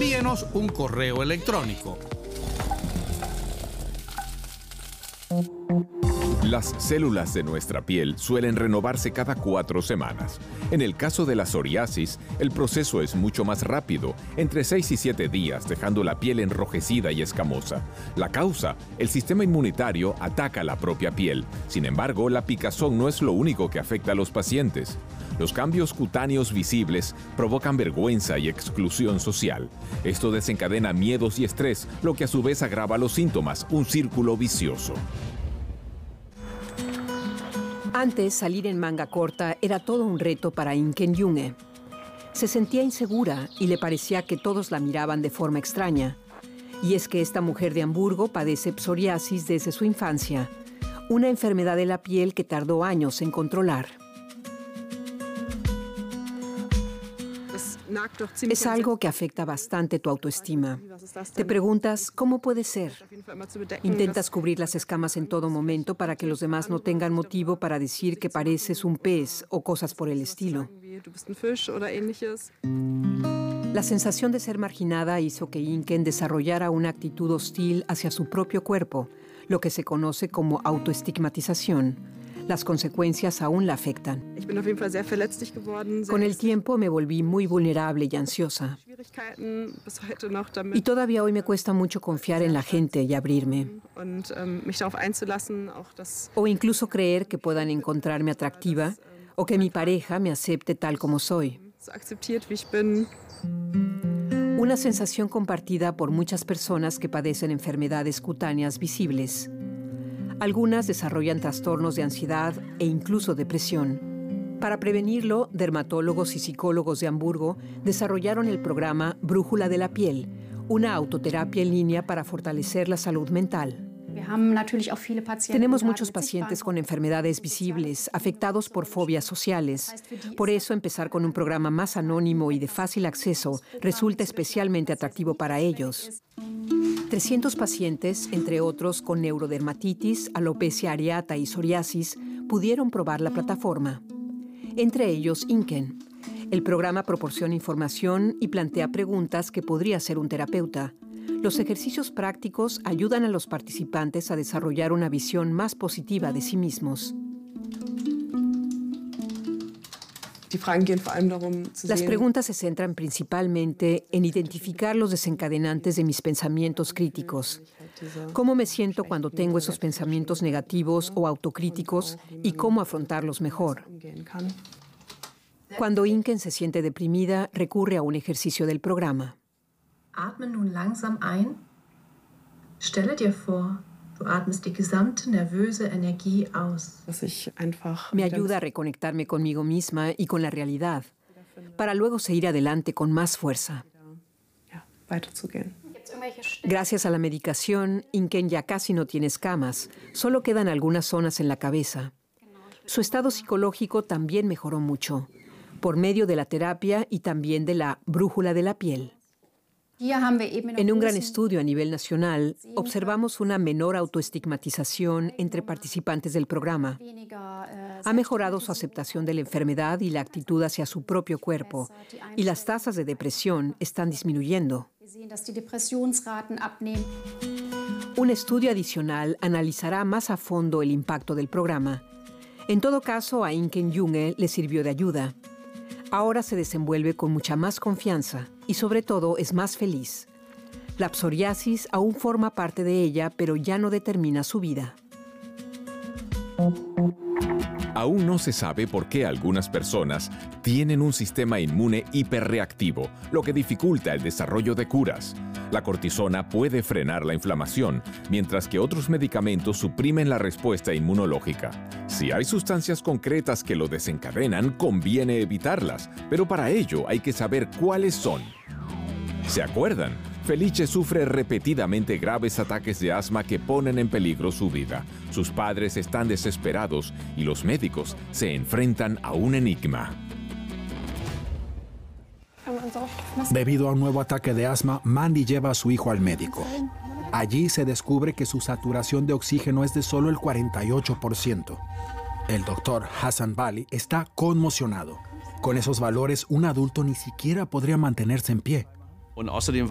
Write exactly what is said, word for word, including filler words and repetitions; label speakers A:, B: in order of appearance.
A: envíenos un correo electrónico.
B: Las células de nuestra piel suelen renovarse cada cuatro semanas. En el caso de la psoriasis, el proceso es mucho más rápido, entre seis y siete días, dejando la piel enrojecida y escamosa. La causa, el sistema inmunitario ataca la propia piel. Sin embargo, la picazón no es lo único que afecta a los pacientes. Los cambios cutáneos visibles provocan vergüenza y exclusión social. Esto desencadena miedos y estrés, lo que a su vez agrava los síntomas, un círculo vicioso.
C: Antes, salir en manga corta era todo un reto para Inken Junge. Se sentía insegura y le parecía que todos la miraban de forma extraña. Y es que esta mujer de Hamburgo padece psoriasis desde su infancia, una enfermedad de la piel que tardó años en controlar. Es algo que afecta bastante tu autoestima. Te preguntas, ¿cómo puede ser? Intentas cubrir las escamas en todo momento para que los demás no tengan motivo para decir que pareces un pez o cosas por el estilo. La sensación de ser marginada hizo que Inken desarrollara una actitud hostil hacia su propio cuerpo, lo que se conoce como autoestigmatización. Las consecuencias aún la afectan. Con el tiempo me volví muy vulnerable y ansiosa. Y todavía hoy me cuesta mucho confiar en la gente y abrirme. O incluso creer que puedan encontrarme atractiva o que mi pareja me acepte tal como soy. Una sensación compartida por muchas personas que padecen enfermedades cutáneas visibles. Algunas desarrollan trastornos de ansiedad e incluso depresión. Para prevenirlo, dermatólogos y psicólogos de Hamburgo desarrollaron el programa Brújula de la Piel, una autoterapia en línea para fortalecer la salud mental. Tenemos muchos pacientes con enfermedades visibles, afectados por fobias sociales. Por eso, empezar con un programa más anónimo y de fácil acceso resulta especialmente atractivo para ellos. trescientos pacientes, entre otros con neurodermatitis, alopecia areata y psoriasis, pudieron probar la plataforma. Entre ellos, Inken. El programa proporciona información y plantea preguntas que podría hacer un terapeuta. Los ejercicios prácticos ayudan a los participantes a desarrollar una visión más positiva de sí mismos. Las preguntas se centran principalmente en identificar los desencadenantes de mis pensamientos críticos. ¿Cómo me siento cuando tengo esos pensamientos negativos o autocríticos y cómo afrontarlos mejor? Cuando Inken se siente deprimida, recurre a un ejercicio del programa.
D: Atme nun langsam ein. Stelle dir vor, du atmest die gesamte nervöse Energie aus.
C: Me ayuda a reconectarme conmigo misma y con la realidad, para luego seguir adelante con más fuerza. Gracias a la medicación, Inken ya casi no tiene escamas, solo quedan algunas zonas en la cabeza. Su estado psicológico también mejoró mucho, por medio de la terapia y también de la brújula de la piel. En un gran estudio a nivel nacional, observamos una menor autoestigmatización entre participantes del programa. Ha mejorado su aceptación de la enfermedad y la actitud hacia su propio cuerpo, y las tasas de depresión están disminuyendo. Un estudio adicional analizará más a fondo el impacto del programa. En todo caso, a Inken Junge le sirvió de ayuda. Ahora se desenvuelve con mucha más confianza y sobre todo es más feliz. La psoriasis aún forma parte de ella, pero ya no determina su vida.
B: Aún no se sabe por qué algunas personas tienen un sistema inmune hiperreactivo, lo que dificulta el desarrollo de curas. La cortisona puede frenar la inflamación, mientras que otros medicamentos suprimen la respuesta inmunológica. Si hay sustancias concretas que lo desencadenan, conviene evitarlas, pero para ello hay que saber cuáles son. ¿Se acuerdan? Felice sufre repetidamente graves ataques de asma que ponen en peligro su vida. Sus padres están desesperados y los médicos se enfrentan a un enigma.
E: Debido a un nuevo ataque de asma, Mandy lleva a su hijo al médico. Allí se descubre que su saturación de oxígeno es de solo el cuarenta y ocho por ciento. El doctor Hassan Bali está conmocionado. Con esos valores, un adulto ni siquiera podría mantenerse en pie.